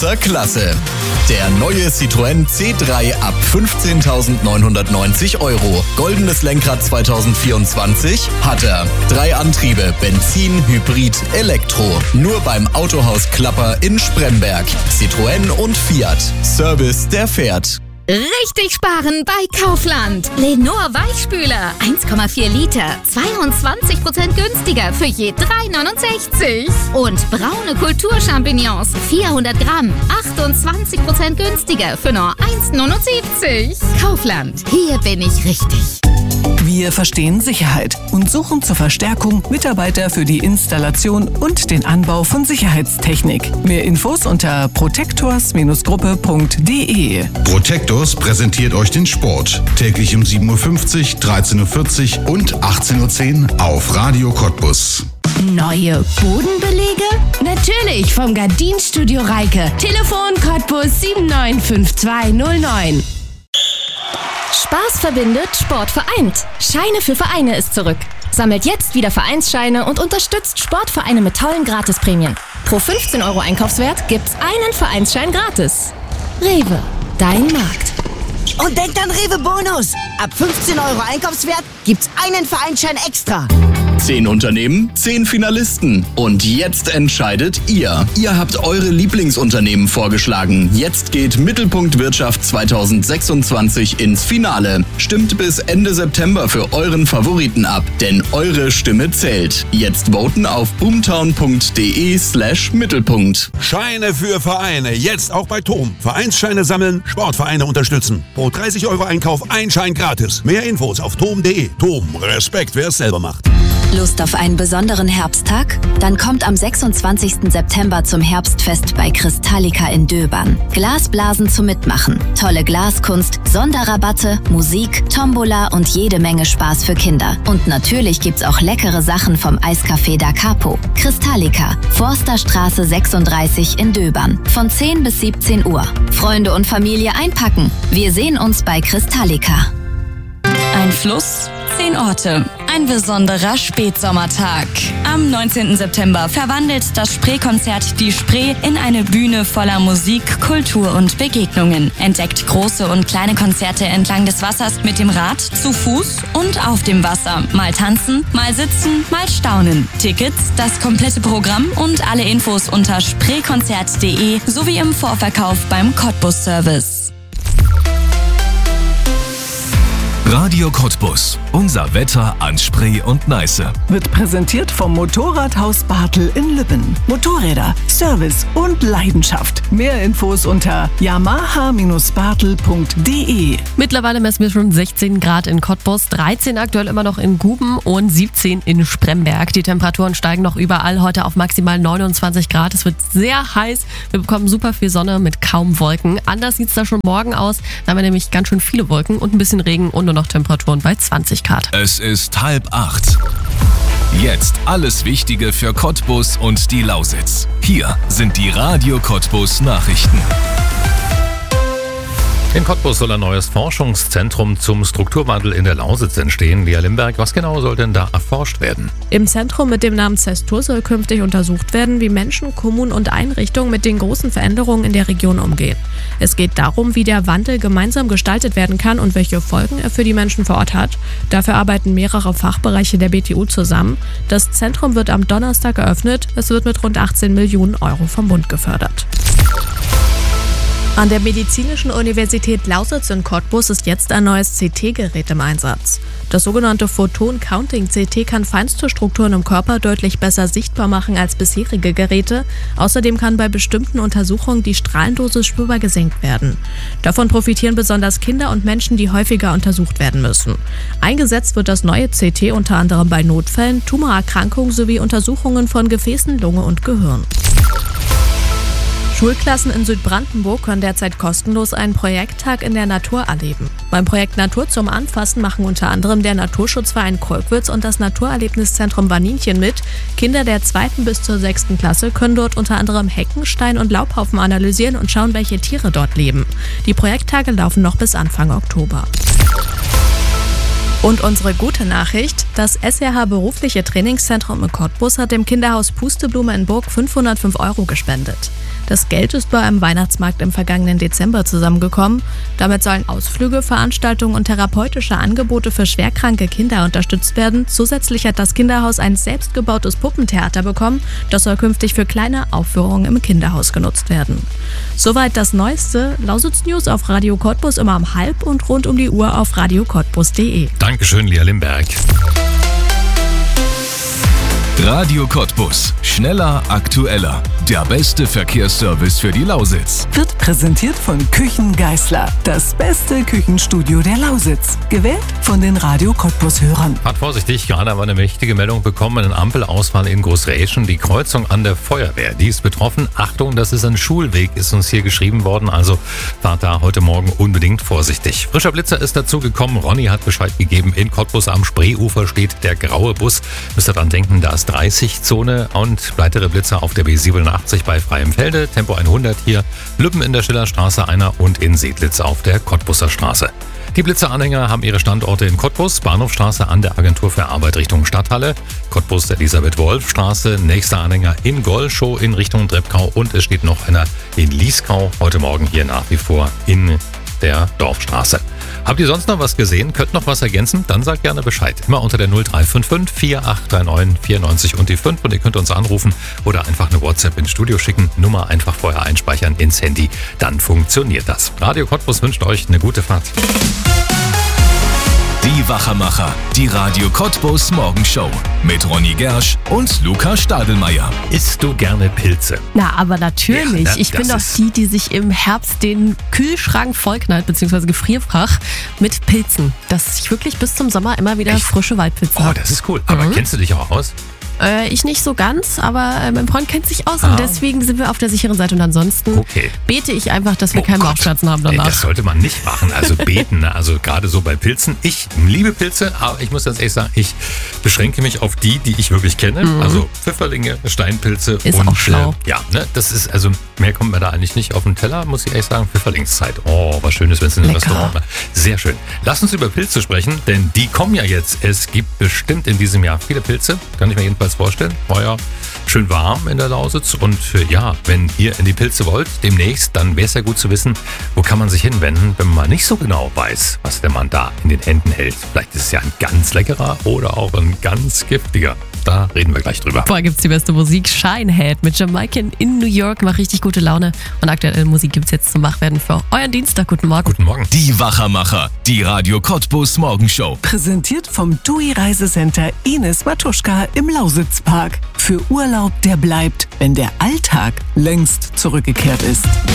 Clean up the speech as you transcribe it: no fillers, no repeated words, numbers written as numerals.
Klasse. Der neue Citroën C3 ab 15.990 €. Goldenes Lenkrad 2024 hat er. 3 Antriebe, Benzin, Hybrid, Elektro. Nur beim Autohaus Klapper in Spremberg. Citroën und Fiat. Service, der fährt. Richtig sparen bei Kaufland. Lenor Weichspüler 1,4 Liter, 22% günstiger für je 3,69. Und braune Kulturchampignons 400 Gramm, 28% günstiger für nur 1,79. Kaufland, hier bin ich richtig. Wir verstehen Sicherheit und suchen zur Verstärkung Mitarbeiter für die Installation und den Anbau von Sicherheitstechnik. Mehr Infos unter protectors-gruppe.de. Protectors präsentiert euch den Sport. Täglich um 7.50 Uhr, 13.40 Uhr und 18.10 Uhr auf Radio Cottbus. Neue Bodenbelege? Natürlich vom Gardinstudio Reike. Telefon Cottbus 795209. Spaß verbindet, Sport vereint. Scheine für Vereine ist zurück. Sammelt jetzt wieder Vereinsscheine und unterstützt Sportvereine mit tollen Gratisprämien. Pro 15 € Einkaufswert gibt's einen Vereinsschein gratis. Rewe, dein Markt. Und denkt an Rewe Bonus. Ab 15 € Einkaufswert gibt's einen Vereinsschein extra. 10 Unternehmen, 10 Finalisten. Und jetzt entscheidet ihr. Ihr habt eure Lieblingsunternehmen vorgeschlagen. Jetzt geht Mittelpunkt Wirtschaft 2026 ins Finale. Stimmt bis Ende September für euren Favoriten ab, denn eure Stimme zählt. Jetzt voten auf boomtown.de/Mittelpunkt. Scheine für Vereine, jetzt auch bei TOM. Vereinsscheine sammeln, Sportvereine unterstützen. Pro 30 € Einkauf ein Schein gratis. Mehr Infos auf tom.de. TOM, Respekt, wer es selber macht. Lust auf einen besonderen Herbsttag? Dann kommt am 26. September zum Herbstfest bei Kristallika in Döbern. Glasblasen zum Mitmachen, tolle Glaskunst, Sonderrabatte, Musik, Tombola und jede Menge Spaß für Kinder. Und natürlich gibt's auch leckere Sachen vom Eiscafé Da Capo. Kristallika, Forsterstraße 36 in Döbern. Von 10 bis 17 Uhr. Freunde und Familie einpacken. Wir sehen uns bei Kristallika. Ein Fluss, 10 Orte. Ein besonderer Spätsommertag. Am 19. September verwandelt das Spree-Konzert die Spree in eine Bühne voller Musik, Kultur und Begegnungen. Entdeckt große und kleine Konzerte entlang des Wassers mit dem Rad, zu Fuß und auf dem Wasser. Mal tanzen, mal sitzen, mal staunen. Tickets, das komplette Programm und alle Infos unter spreekonzert.de sowie im Vorverkauf beim Cottbus Service. Radio Cottbus. Unser Wetter an Spree und Neiße. Wird präsentiert vom Motorradhaus Bartel in Lübben. Motorräder, Service und Leidenschaft. Mehr Infos unter yamaha-bartel.de. Mittlerweile messen wir schon 16 Grad in Cottbus, 13 aktuell immer noch in Guben und 17 in Spremberg. Die Temperaturen steigen noch überall, heute auf maximal 29 Grad. Es wird sehr heiß. Wir bekommen super viel Sonne mit kaum Wolken. Anders sieht es da schon morgen aus. Da haben wir nämlich ganz schön viele Wolken und ein bisschen Regen und nur noch Temperaturen bei 20 Grad. Es ist 7:30. Jetzt alles Wichtige für Cottbus und die Lausitz. Hier sind die Radio Cottbus Nachrichten. In Cottbus soll ein neues Forschungszentrum zum Strukturwandel in der Lausitz entstehen. Lea Limberg, was genau soll denn da erforscht werden? Im Zentrum mit dem Namen Zestur soll künftig untersucht werden, wie Menschen, Kommunen und Einrichtungen mit den großen Veränderungen in der Region umgehen. Es geht darum, wie der Wandel gemeinsam gestaltet werden kann und welche Folgen er für die Menschen vor Ort hat. Dafür arbeiten mehrere Fachbereiche der BTU zusammen. Das Zentrum wird am Donnerstag eröffnet. Es wird mit rund 18 Millionen € vom Bund gefördert. An der Medizinischen Universität Lausitz in Cottbus ist jetzt ein neues CT-Gerät im Einsatz. Das sogenannte Photon-Counting-CT kann feinste Strukturen im Körper deutlich besser sichtbar machen als bisherige Geräte. Außerdem kann bei bestimmten Untersuchungen die Strahlendosis spürbar gesenkt werden. Davon profitieren besonders Kinder und Menschen, die häufiger untersucht werden müssen. Eingesetzt wird das neue CT unter anderem bei Notfällen, Tumorerkrankungen sowie Untersuchungen von Gefäßen, Lunge und Gehirn. Schulklassen in Südbrandenburg können derzeit kostenlos einen Projekttag in der Natur erleben. Beim Projekt Natur zum Anfassen machen unter anderem der Naturschutzverein Kolkwitz und das Naturerlebniszentrum Waninchen mit. Kinder der 2. bis zur 6. Klasse können dort unter anderem Hecken, Stein und Laubhaufen analysieren und schauen, welche Tiere dort leben. Die Projekttage laufen noch bis Anfang Oktober. Und unsere gute Nachricht, das SRH Berufliche Trainingszentrum in Cottbus hat dem Kinderhaus Pusteblume in Burg 505 € gespendet. Das Geld ist bei einem Weihnachtsmarkt im vergangenen Dezember zusammengekommen. Damit sollen Ausflüge, Veranstaltungen und therapeutische Angebote für schwerkranke Kinder unterstützt werden. Zusätzlich hat das Kinderhaus ein selbstgebautes Puppentheater bekommen. Das soll künftig für kleine Aufführungen im Kinderhaus genutzt werden. Soweit das Neueste. Lausitz News auf Radio Cottbus immer um 12:30 und rund um die Uhr auf radiocottbus.de. Dankeschön, Lia Limberg. Radio Cottbus. Schneller, aktueller. Der beste Verkehrsservice für die Lausitz. Wird präsentiert von Küchen Geisler. Das beste Küchenstudio der Lausitz. Gewählt von den Radio Cottbus-Hörern. Fahrt vorsichtig, gerade haben wir eine mächtige Meldung bekommen. Eine Ampelausfall in Großräschen. Die Kreuzung an der Feuerwehr, die ist betroffen. Achtung, das ist ein Schulweg, ist uns hier geschrieben worden. Also fahrt da heute Morgen unbedingt vorsichtig. Frischer Blitzer ist dazu gekommen. Ronny hat Bescheid gegeben. In Cottbus am Spreeufer steht der graue Bus. Müsst ihr dran denken, da ist 30-Zone und weitere Blitzer auf der B87 bei Freienfelde, Tempo 100 hier, Lübben in der Schillerstraße einer und in Sedlitz auf der Cottbuser Straße. Die Blitzeranhänger haben ihre Standorte in Cottbus, Bahnhofstraße an der Agentur für Arbeit Richtung Stadthalle, Cottbus Elisabeth-Wolf-Straße, nächster Anhänger in Gollschow in Richtung Treppkau und es steht noch einer in Lieskau, heute Morgen hier nach wie vor in der Dorfstraße. Habt ihr sonst noch was gesehen? Könnt noch was ergänzen? Dann sagt gerne Bescheid. Immer unter der 0355 4839 94 und die 5 und ihr könnt uns anrufen oder einfach eine WhatsApp ins Studio schicken. Nummer einfach vorher einspeichern ins Handy, dann funktioniert das. Radio Cottbus wünscht euch eine gute Fahrt. Die Wachermacher, die Radio Cottbus Morgenshow mit Ronny Gersch und Luca Stadelmeier. Isst du gerne Pilze? Na, aber natürlich. Ja, ich bin doch die sich im Herbst den Kühlschrank vollknallt, beziehungsweise Gefrierfach mit Pilzen. Dass ich wirklich bis zum Sommer immer wieder frische Waldpilze habe. Oh, das ist cool. Aber kennst du dich auch aus? Ich nicht so ganz, aber mein Freund kennt sich aus und deswegen sind wir auf der sicheren Seite. Und ansonsten bete ich einfach, dass wir keine Bauchschmerzen haben danach. Das sollte man nicht machen, also beten. Also gerade so bei Pilzen. Ich liebe Pilze, aber ich muss ganz ehrlich sagen, ich beschränke mich auf die ich wirklich kenne. Also Pfifferlinge, Steinpilze ist und auch schlau. Das ist, also mehr kommt mir da eigentlich nicht auf den Teller, muss ich ehrlich sagen. Pfifferlingszeit. Oh, was Schönes, wenn es in einem Restaurant war. Sehr schön. Lass uns über Pilze sprechen, denn die kommen ja jetzt. Es gibt bestimmt in diesem Jahr viele Pilze, kann ich mir jedenfalls vorstellen. War ja schön warm in der Lausitz und ja, wenn ihr in die Pilze wollt demnächst, dann wäre es ja gut zu wissen, wo kann man sich hinwenden, wenn man mal nicht so genau weiß, was der Mann da in den Händen hält. Vielleicht ist es ja ein ganz leckerer oder auch ein ganz giftiger. Da reden wir gleich drüber. Vorher gibt's die beste Musik. Shinehead mit Jamaican in New York. Macht richtig gute Laune. Und aktuelle Musik gibt's jetzt zum Wachwerden für euren Dienstag. Guten Morgen. Guten Morgen. Die Wachermacher, die Radio Cottbus Morgenshow. Präsentiert vom TUI Reisecenter Ines Matuschka im Lausitzpark. Für Urlaub, der bleibt, wenn der Alltag längst zurückgekehrt ist.